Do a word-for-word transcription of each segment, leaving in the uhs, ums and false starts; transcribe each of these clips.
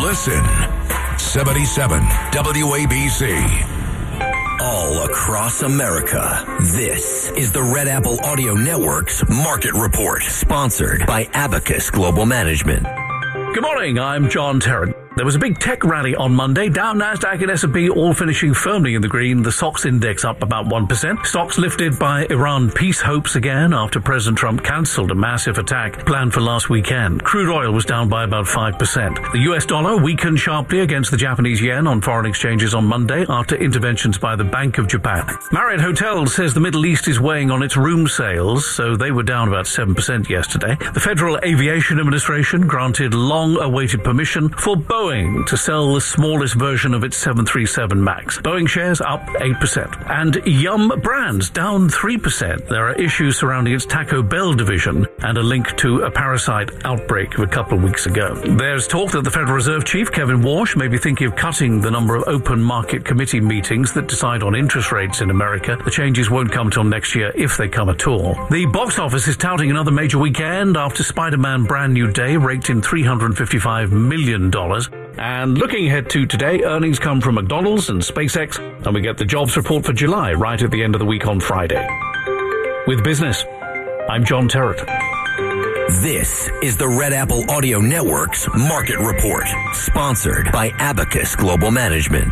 Listen. seventy-seven W A B C. All across America, this is the Red Apple Audio Network's Market Report, sponsored by Abacus Global Management. Good morning, I'm John Terran. There was a big tech rally on Monday. Dow, Nasdaq and S and P all finishing firmly in the green. The S O X index up about one percent. Stocks lifted by Iran peace hopes again after President Trump cancelled a massive attack planned for last weekend. Crude oil was down by about five percent. The U S dollar weakened sharply against the Japanese yen on foreign exchanges on Monday after interventions by the Bank of Japan. Marriott Hotels says the Middle East is weighing on its room sales, so they were down about seven percent yesterday. The Federal Aviation Administration granted long-awaited permission for Boeing to sell the smallest version of its seven thirty-seven MAX. Boeing shares up eight percent. And Yum Brands down three percent. There are issues surrounding its Taco Bell division and a link to a parasite outbreak of a couple of weeks ago. There's talk that the Federal Reserve Chief, Kevin Warsh, may be thinking of cutting the number of open market committee meetings that decide on interest rates in America. The changes won't come till next year, if they come at all. The box office is touting another major weekend after Spider-Man Brand New Day raked in three hundred fifty-five million dollars. And looking ahead to today, earnings come from McDonald's and SpaceX, and we get the jobs report for July right at the end of the week on Friday. With business, I'm John Terrett. This is the Red Apple Audio Network's Market Report, sponsored by Abacus Global Management.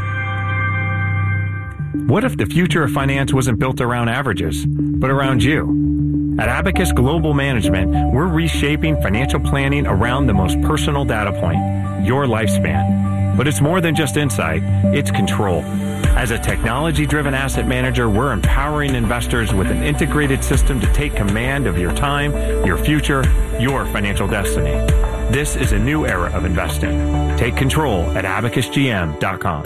What if the future of finance wasn't built around averages, but around you? At Abacus Global Management, we're reshaping financial planning around the most personal data point, your lifespan. But it's more than just insight, it's control. As a technology-driven asset manager, we're empowering investors with an integrated system to take command of your time, your future, your financial destiny. This is a new era of investing. Take control at abacus g m dot com.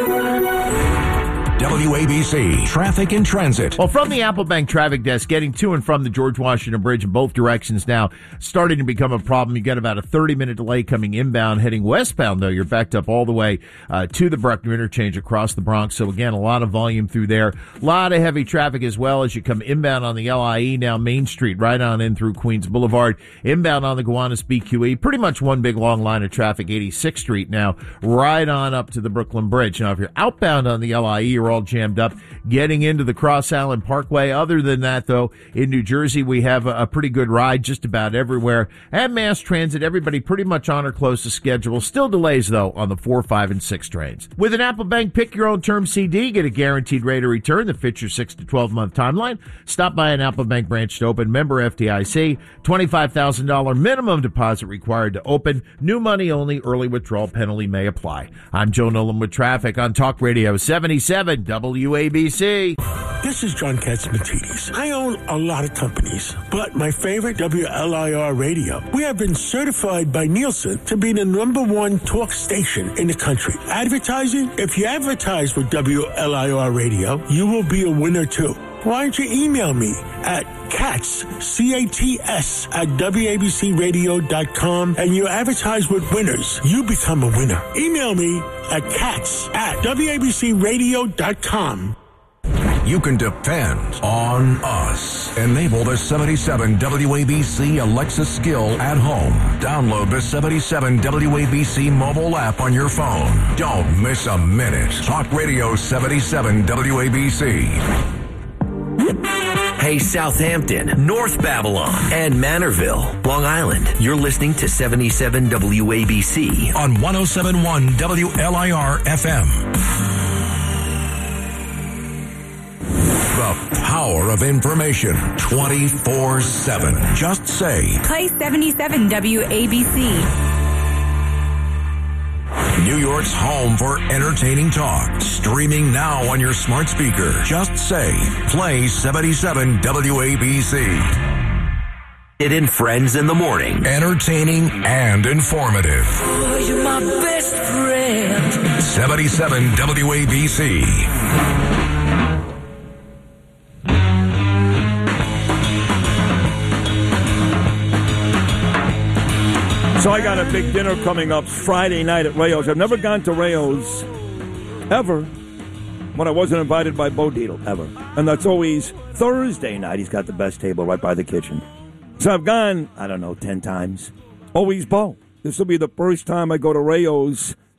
W A B C Traffic and Transit. Well, from the Apple Bank traffic desk, getting to and from the George Washington Bridge in both directions now starting to become a problem. You get about a thirty-minute delay coming inbound. Heading westbound, though, you're backed up all the way uh, to the Bruckner Interchange across the Bronx. So, again, a lot of volume through there. A lot of heavy traffic as well as you come inbound on the L I E, now Main Street, right on in through Queens Boulevard. Inbound on the Gowanus B Q E. Pretty much one big long line of traffic, eighty-sixth Street now, right on up to the Brooklyn Bridge. Now, if you're outbound on the L I E, you're all jammed up getting into the Cross Island Parkway. Other than that, though, in New Jersey, we have a, a pretty good ride just about everywhere. And mass transit, everybody pretty much on or close to schedule. Still delays, though, on the four, five, and six trains. With an Apple Bank Pick Your Own Term C D, get a guaranteed rate of return that fits your six to twelve month timeline. Stop by an Apple Bank branch to open. Member F D I C. twenty-five thousand dollars minimum deposit required to open. New money only. Early withdrawal penalty may apply. I'm Joe Nolan with traffic on Talk Radio seventy-seven W A B C. This is John Katzmatidis. I own a lot of companies, but my favorite, W L I R Radio. We have been certified by Nielsen to be the number one talk station in the country. Advertising? If you advertise with W L I R Radio, you will be a winner too. Why don't you email me at Katz, C A T S, at W A B C radio dot com, and you advertise with winners. You become a winner. Email me at Katz at W A B C radio dot com. You can depend on us. Enable the seventy-seven W A B C Alexa skill at home. Download the seventy-seven W A B C mobile app on your phone. Don't miss a minute. Talk Radio seventy-seven W A B C. Hey, Southampton, North Babylon, and Manorville, Long Island. You're listening to seventy-seven W A B C on one oh seven point one W L I R F M. The power of information, twenty-four seven. Just say, play seventy-seven W A B C. New York's home for entertaining talk. Streaming now on your smart speaker. Just say, play seventy-seven W A B C. It in Friends in the Morning. Entertaining and informative. Oh, you're my best friend. seventy-seven W A B C. So I got a big dinner coming up Friday night at Rayo's. I've never gone to Rayo's ever when I wasn't invited by Bo Dietl, ever. And that's always Thursday night. He's got the best table right by the kitchen. So I've gone, I don't know, ten times. Always Bo. This will be the first time I go to Rayo's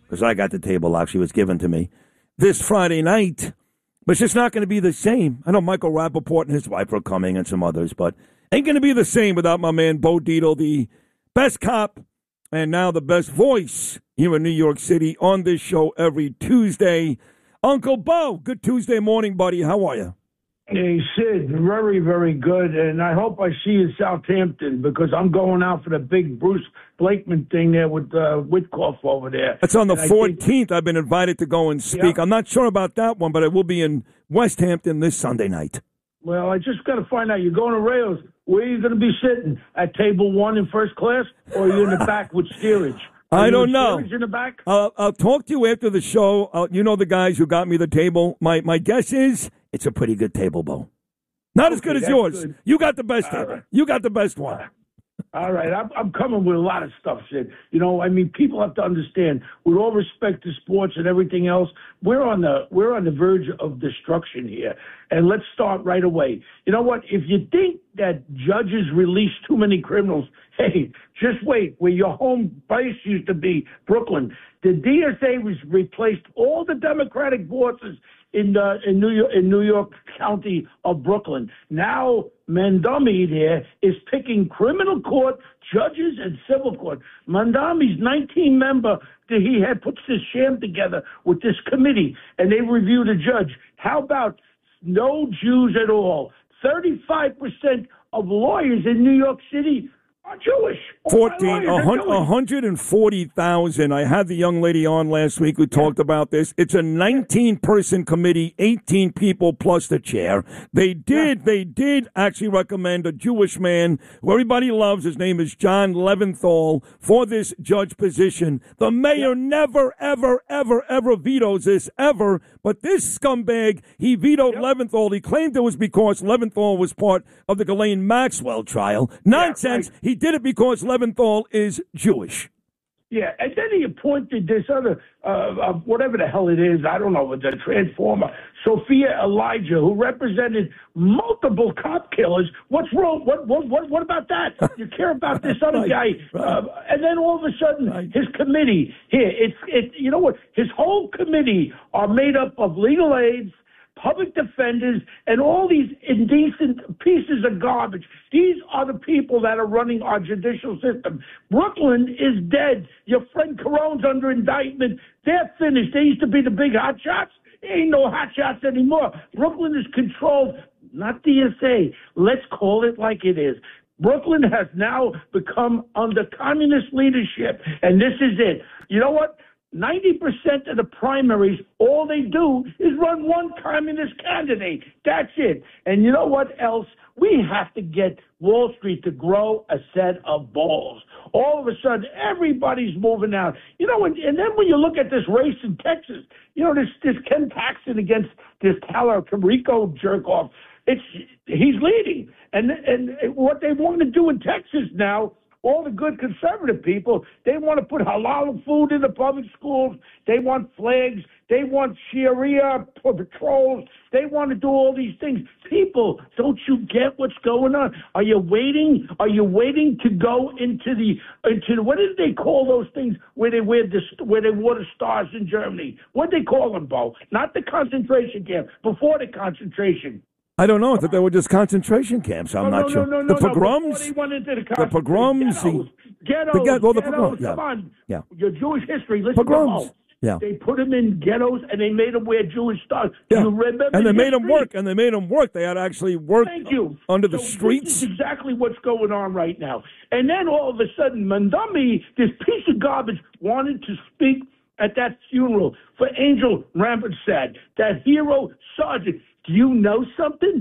because I got the table actually was given to me this Friday night. But it's just not going to be the same. I know Michael Rappaport and his wife are coming and some others, but ain't going to be the same without my man Bo Dietl, the best cop and now the best voice here in New York City on this show every Tuesday. Uncle Bo, good Tuesday morning, buddy. How are you? Hey, Sid, very, very good. And I hope I see you in Southampton because I'm going out for the big Bruce Blakeman thing there with uh, Witkoff over there. That's on the and fourteenth. Think, I've been invited to go and speak. Yeah. I'm not sure about that one, but I will be in West Hampton this Sunday night. Well, I just got to find out. You're going to Rails. Where are you going to be sitting? At table one in first class, or are you in the back with steerage? Are I you don't in know. steerage in the back? Uh, I'll talk to you after the show. Uh, you know the guys who got me the table. My my guess is it's a pretty good table, Bo. Not Okay, as good as that's yours. good. You got the best All table. right. You got the best one. All right, I'm, I'm coming with a lot of stuff, Sid. You know, I mean, people have to understand. With all respect to sports and everything else, we're on the we're on the verge of destruction here. And let's start right away. You know what? If you think that judges release too many criminals, hey, just wait. Where your home base used to be, Brooklyn, the D S A was replaced all the Democratic bosses in the in New York in New York County of Brooklyn. Now Mandami there is picking criminal court judges and civil court. Mandami's nineteen member that he had puts this sham together with this committee, and they reviewed a judge. How about no Jews at all? Thirty-five percent of lawyers in New York City are Jewish. fourteen, one hundred forty thousand. I had the young lady on last week who talked about this. It's a nineteen-person committee, eighteen people plus the chair. They did, they did actually recommend a Jewish man who everybody loves. His name is John Leventhal for this judge position. The mayor never, ever, ever, ever vetoes this, ever. But this scumbag, he vetoed yep. Leventhal. He claimed it was because Leventhal was part of the Ghislaine Maxwell trial. Nonsense. Yeah, right. He did it because Leventhal is Jewish. Yeah, and then he appointed this other, uh, uh, whatever the hell it is, I don't know, the transformer, Sophia Elijah, who represented multiple cop killers. What's wrong? What what what, what about that? You care about this other right, guy, right. Uh, and then all of a sudden, right. his committee here, it's it. You know what? His whole committee are made up of legal aides, public defenders, and all these indecent pieces of garbage. These are the people that are running our judicial system. Brooklyn is dead. Your friend Carone's under indictment. They're finished. They used to be the big hot shots. There ain't no hot shots anymore. Brooklyn is controlled, not D S A. Let's call it like it is. Brooklyn has now become under communist leadership, and this is it. You know what? ninety percent of the primaries, all they do is run one communist candidate. That's it. And you know what else? We have to get Wall Street to grow a set of balls. All of a sudden, everybody's moving out. You know, and, and then when you look at this race in Texas, you know, this, this Ken Paxton against this Tyler Rico jerk-off, it's, he's leading. And, and what they want to do in Texas now, all the good conservative people, they want to put halal food in the public schools. They want flags. They want Sharia patrols. They want to do all these things. People, don't you get what's going on? Are you waiting? Are you waiting to go into the into the, what did they call those things where they wear the where they wore the stars in Germany? What did they call them, Bo? Not the concentration camp. Before the concentration. I don't know. I thought they were just concentration camps. I'm no, not no, sure. No, no, the no, pogroms? No, they went into the, the pogroms? Ghettos. Ghettos. The ghetto, well, the ghettos. pogroms. Yeah. Come on. Yeah. Your Jewish history. Listen pogroms. to Mo. Yeah. They put them in ghettos and they made them wear Jewish stars. Yeah. You remember and they made history? them work. And they made them work. They had to actually work Thank you. under the so streets. This is exactly what's going on right now. And then all of a sudden, Mandami, this piece of garbage, wanted to speak at that funeral for Angel Rampersad, that hero sergeant. Do you know something?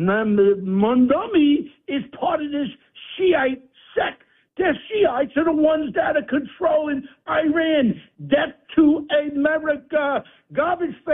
Mandami is part of this Shiite sect. The Shiites are the ones that are controlling Iran. Death to America. Garbage face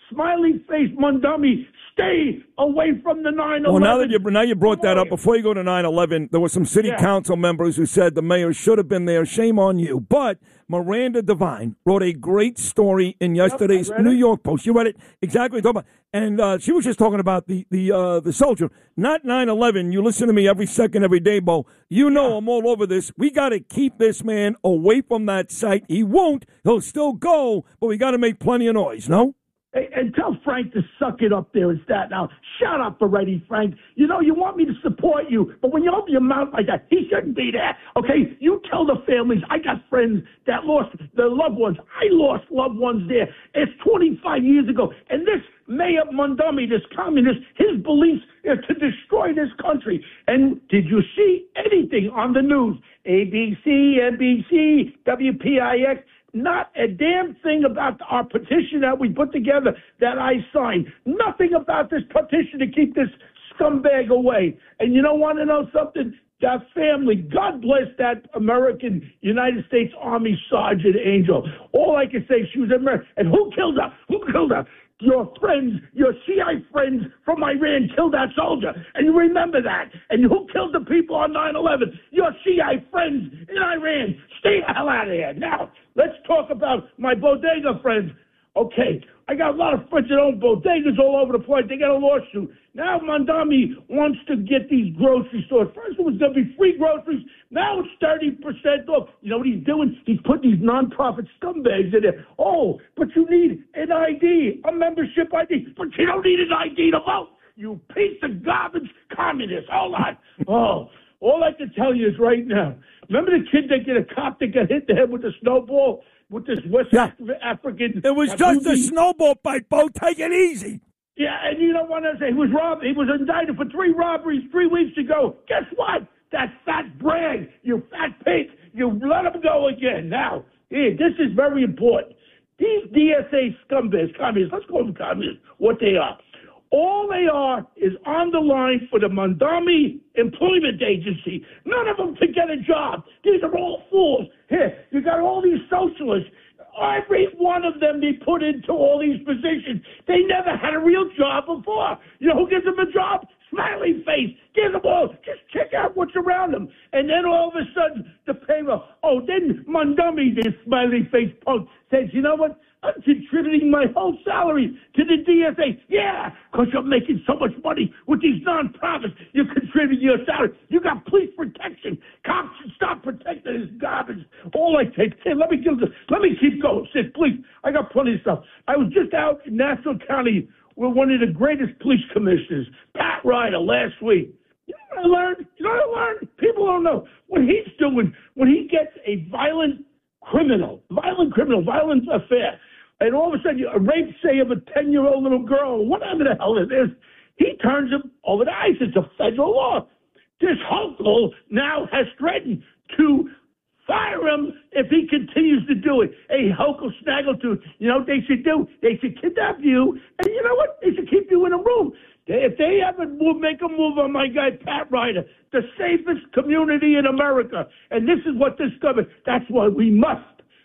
Smiley face Mondami, stay away from the nine eleven. Well, now that you now you brought that up, before you go to nine eleven, there were some city Yeah. council members who said the mayor should have been there. Shame on you. But Miranda Devine wrote a great story in yesterday's Yep, I read New it. York Post. You read it exactly. Talking about, and uh, she was just talking about the the uh, the soldier, not nine eleven. You listen to me every second, every day, Bo. You know yeah. I'm all over this. We got to keep this man away from that site. He won't. He'll still go, but we got to make plenty of noise. No. Hey, and tell Frank to suck it up there in Staten Island. Shut up already, Frank. You know, you want me to support you, but when you open your mouth like that, he shouldn't be there, okay? You tell the families. I got friends that lost their loved ones. I lost loved ones there. It's twenty-five years ago. And this Mayor Mondami, this communist, his beliefs is to destroy this country. And did you see anything on the news? A B C, N B C, W P I X, not a damn thing about our petition that we put together that I signed. Nothing about this petition to keep this scumbag away. And you don't want to know something? That family, God bless that American United States Army Sergeant Angel. All I can say, she was American. And who killed her? Who killed her? Your friends, your C I A friends from Iran killed that soldier. And you remember that. And who killed the people on nine eleven? Your C I A friends in Iran. Stay the hell out of here. Now, let's talk about my bodega friends. Okay, I got a lot of friends that own bodegas all over the place. They got a lawsuit. Now Mondami wants to get these grocery stores. First it was going to be free groceries. Now it's thirty percent off. You know what he's doing? He's putting these nonprofit scumbags in there. Oh, but you need an I D, a membership I D. But you don't need an I D to vote. You piece of garbage communist. Hold on. Oh, all I can tell you is right now. Remember the kid that get a cop that got hit in the head with a snowball? With this West yeah. African... It was just a snowball fight, Bo. Take it easy. Yeah, and you don't want to say he was robbed. He was indicted for three robberies three weeks ago. Guess what? That fat brag, you fat pig, you let him go again. Now, here, this is very important. These D S A scumbags, communists, let's call them communists, what they are. All they are is on the line for the Mondami Employment Agency. None of them can get a job. These are all fools. Here, you got all these socialists. Every one of them they put into all these positions. They never had a real job before. You know who gives them a job? Smiley face. Give them all. Just check out what's around them. And then all of a sudden, the payroll. Oh, then Mondami, this smiley face punk, says, you know what? I'm contributing my whole salary to the D S A. Yeah, because you're making so much money with these nonprofits. You're contributing your salary. You got police protection. Cops should stop protecting this garbage. All I take, hey, let me give this, let me keep going. Sid, please. I got plenty of stuff. I was just out in Nassau County with one of the greatest police commissioners, Pat Ryder, last week. You know what I learned? You know what I learned? People don't know. What he's doing, when he gets a violent criminal, violent criminal, violent affair, and all of a sudden, a rape, say, of a ten-year-old little girl, whatever the hell it is, he turns him over the ice. It's a federal law. This Hochul now has threatened to fire him if he continues to do it. Hey, Hochul Snaggletooth, you know what they should do? They should kidnap you, and you know what? They should keep you in a room. If they ever move, make a move on my guy, Pat Ryder, the safest community in America, and this is what this government, that's why we must.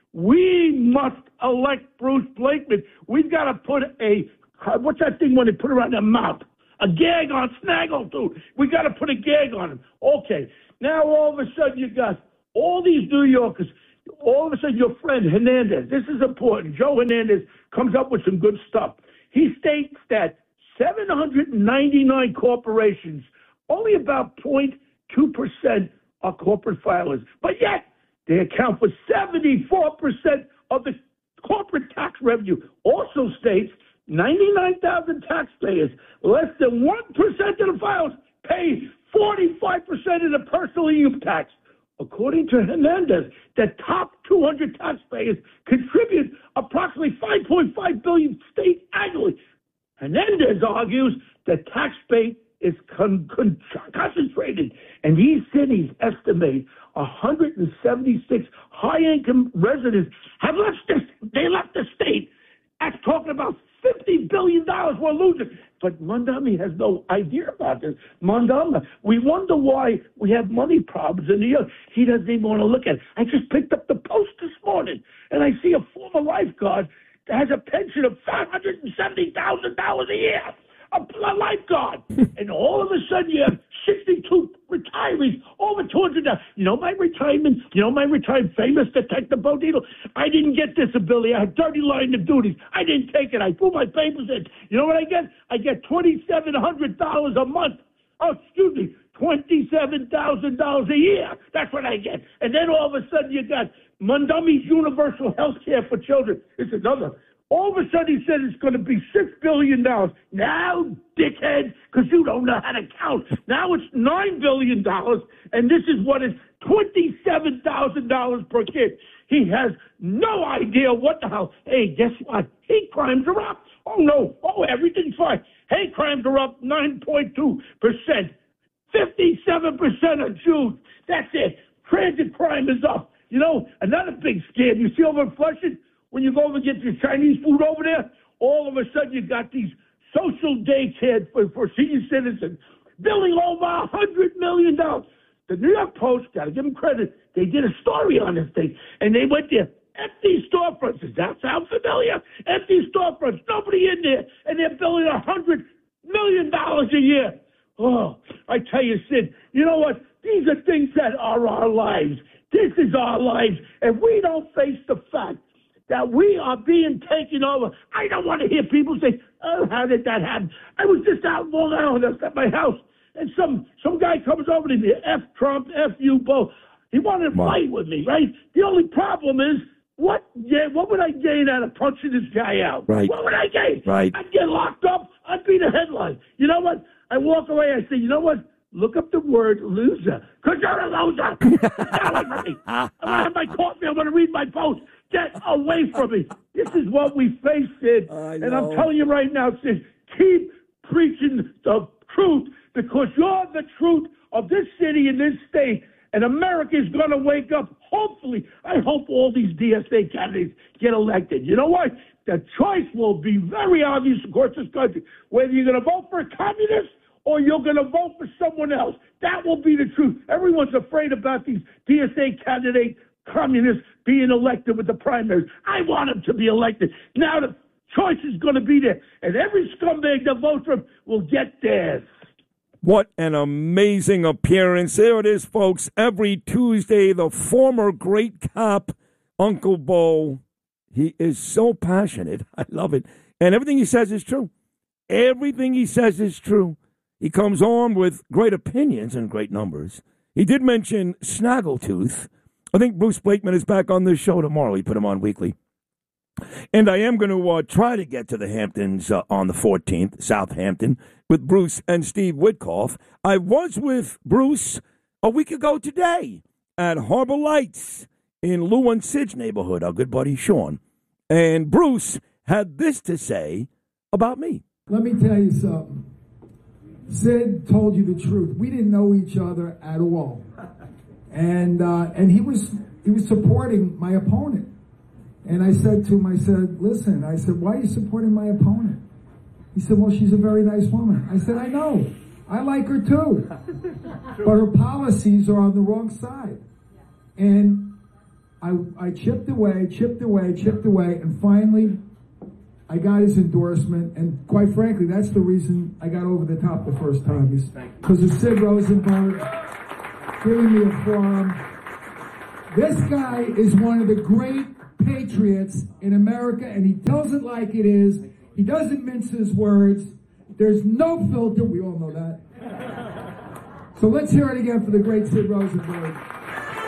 We must elect Bruce Blakeman. We've got to put a, what's that thing when they put around their mouth? A gag on Snaggletooth. We got to put a gag on him. Okay. Now all of a sudden you got all these New Yorkers. All of a sudden your friend Hernandez, this is important. Joe Hernandez comes up with some good stuff. He states that seven hundred ninety-nine corporations, only about zero point two percent are corporate filers. But yet, they account for seventy-four percent of the corporate tax revenue. Also states ninety-nine thousand taxpayers, less than one percent of the filers pay forty-five percent of the personal income tax. According to Hernandez, the top two hundred taxpayers contribute approximately five point five billion dollars state annually. Hernandez argues the tax base is con- con- concentrated, and these cities estimate one hundred seventy-six high-income residents have left this. They left the state. That's talking about fifty billion dollars we're losing. But Mondami has no idea about this. Mondami, we wonder why we have money problems in New York. He doesn't even want to look at it. I just picked up the Post this morning, and I see a former lifeguard that has a pension of five hundred seventy thousand dollars a year, a, a lifeguard, and all of a sudden you have sixty-two retirees, over two hundred dollars. You know my retirement, you know my retirement, famous Detective Bo Dietl? I didn't get disability. I had dirty line of duties. I didn't take it. I threw my papers in. You know what I get? I get twenty-seven hundred dollars a month. Oh, excuse me, twenty-seven thousand dollars a year. That's what I get. And then all of a sudden you got Mondami's Universal Health Care for Children. It's another. All of a sudden he said it's going to be six billion dollars. Now, dickhead, because you don't know how to count. Now it's nine billion dollars, and this is what is twenty-seven thousand dollars per kid. He has no idea what the hell. Hey, guess what? Hate crimes are up. Oh, no. Oh, everything's fine. Hate crimes are up nine point two percent. fifty-seven percent of Jews. That's it. Transit crime is up. You know, another big scam. You see over in Flushing, when you go over and get your Chinese food over there, all of a sudden you got these social daycare for, for senior citizens billing over a hundred million dollars. The New York Post, got to give them credit, they did a story on this thing, and they went there. Empty storefronts. Does that sound familiar? Empty storefronts. Nobody in there, and they're billing a hundred million dollars a year. Oh, I tell you, Sid, you know what? These are things that are our lives. This is our lives, and we don't face the fact that we are being taken over. I don't want to hear people say, oh, how did that happen? I was just out in Long Island at my house, and some, some guy comes over to me, F Trump, F you both. He wanted to wow. fight with me, right? The only problem is, what yeah, what would I gain out of punching this guy out? Right. What would I gain? Right. I'd get locked up. I'd be the headline. You know what? I walk away. I say, you know what? Look up the word loser, because you're a loser. Get away from me. I want to have my coffee. I want to read my post. Get away from me. This is what we face, Sid. And I'm telling you right now, Sid, keep preaching the truth, because you're the truth of this city and this state. And America is going to wake up. Hopefully, I hope all these D S A candidates get elected. You know what? The choice will be very obvious across this country, whether you're going to vote for a communist or you're going to vote for someone else. That will be the truth. Everyone's afraid about these D S A candidate communists being elected with the primaries. I want them to be elected. Now the choice is going to be there, and every scumbag that votes for him will get theirs. What an amazing appearance. There it is, folks. Every Tuesday, the former great cop, Uncle Bo. He is so passionate. I love it. And everything he says is true. Everything he says is true. He comes on with great opinions and great numbers. He did mention Snaggletooth. I think Bruce Blakeman is back on this show tomorrow. He put him on weekly. And I am going to uh, try to get to the Hamptons uh, on the fourteenth, Southampton, with Bruce and Steve Witkoff. I was with Bruce a week ago today at Harbor Lights in Lou and Sid's neighborhood, our good buddy Sean. And Bruce had this to say about me. Let me tell you something. Sid told you the truth. We didn't know each other at all. And uh, and he was he was supporting my opponent. And I said to him, I said, listen, I said, why are you supporting my opponent? He said, well, she's a very nice woman. I said, I know. I like her too. But her policies are on the wrong side. And I, I chipped away, chipped away, chipped away, and finally I got his endorsement. And quite frankly, that's the reason I got over the top the first time. Is because of Sid Rosenberg giving me a forum. This guy is one of the great patriots in America, and he tells it like it is. He doesn't mince his words. There's no filter. We all know that. So let's hear it again for the great Sid Rosenberg.